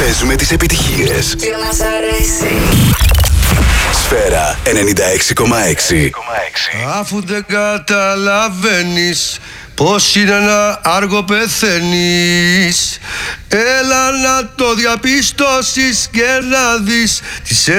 Παίζουμε τις επιτυχίες. Και μας αρέσει. Σφαίρα 96,6. Αφού δεν καταλαβαίνεις πως είναι ένα άργο πεθαίνεις, έλα να το διαπιστώσεις και να δεις τις